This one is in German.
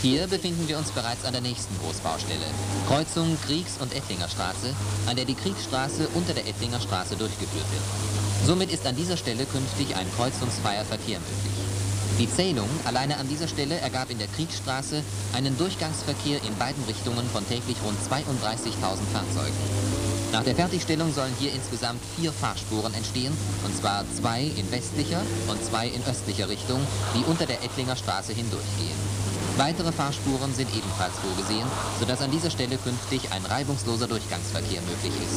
Hier befinden wir uns bereits an der nächsten Großbaustelle. Kreuzung Kriegs- und Ettlinger Straße, an der die Kriegsstraße unter der Ettlinger Straße durchgeführt wird. Somit ist an dieser Stelle künftig ein kreuzungsfreier Verkehr möglich. Die Zählung alleine an dieser Stelle ergab in der Kriegsstraße einen Durchgangsverkehr in beiden Richtungen von täglich rund 32.000 Fahrzeugen. Nach der Fertigstellung sollen hier insgesamt 4 Fahrspuren entstehen, und zwar 2 in westlicher und 2 in östlicher Richtung, die unter der Ettlinger Straße hindurchgehen. Weitere Fahrspuren sind ebenfalls vorgesehen, sodass an dieser Stelle künftig ein reibungsloser Durchgangsverkehr möglich ist.